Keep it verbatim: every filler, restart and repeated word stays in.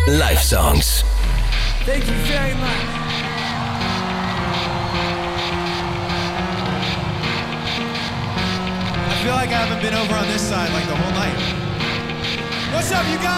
Live songs. Thank you very much. I feel like I haven't been over on this side like the whole night. What's up, you guys?